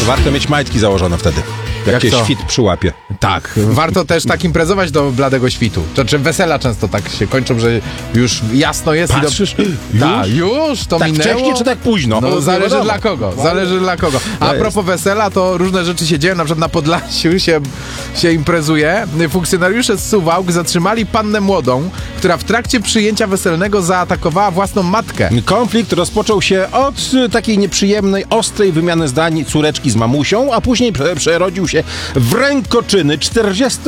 Warto mieć majtki założone wtedy, jak cię co? świt przyłapie. Tak, warto też tak imprezować do bladego świtu. To czy wesela często tak się kończą, że już jasno jest. Patrzysz? Tak, już to Tak minęło. wcześnie czy tak późno? No, No, zależy wiadomo. dla kogo, zależy dla kogo. A jest. propos wesela, to różne rzeczy się dzieją, na przykład na Podlasiu się imprezuje. Funkcjonariusze z Suwałk zatrzymali pannę młodą, która w trakcie przyjęcia weselnego zaatakowała własną matkę. Konflikt rozpoczął się od takiej nieprzyjemnej, ostrej wymiany zdań córeczki z mamusią, a później przerodził się w rękoczyny. 40